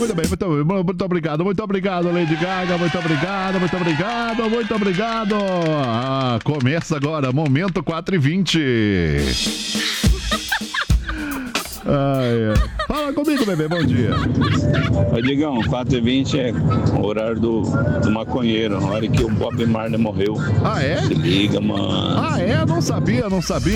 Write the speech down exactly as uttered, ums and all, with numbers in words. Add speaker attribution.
Speaker 1: muito bem, muito, muito obrigado, muito obrigado, Lady Gaga, muito obrigado, muito obrigado, muito obrigado. Ah, começa agora, momento quatro e vinte. Ai, ai. Fala comigo, bebê, bom dia.
Speaker 2: Ô, Digão, quatro e vinte é o horário do, do maconheiro, a hora que o Bob Marley morreu.
Speaker 1: Ah, é?
Speaker 2: Se liga, mano.
Speaker 1: Ah, é? Não sabia, não sabia.